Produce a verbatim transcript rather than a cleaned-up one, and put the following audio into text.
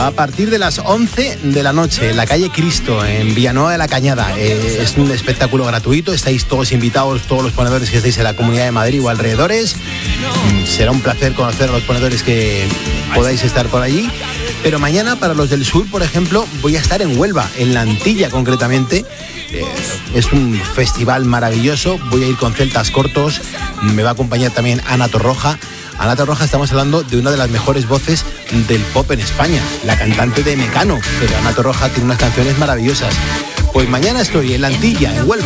a partir de las once de la noche en la calle Cristo, en Villanueva de la Cañada. Eh, es un espectáculo gratuito, estáis todos invitados, todos los ponedores que estáis en la Comunidad de Madrid o alrededores. Será un placer conocer a los ponedores que podáis estar por allí. Pero mañana, para los del sur, por ejemplo, voy a estar en Huelva, en La Antilla concretamente. Eh, es un festival maravilloso, voy a ir con Celtas Cortos, me va a acompañar también Ana Torroja. Ana Torroja, estamos hablando de una de las mejores voces del pop en España, la cantante de Mecano, pero Ana Torroja tiene unas canciones maravillosas. Pues mañana estoy en La Antilla, en Huelva.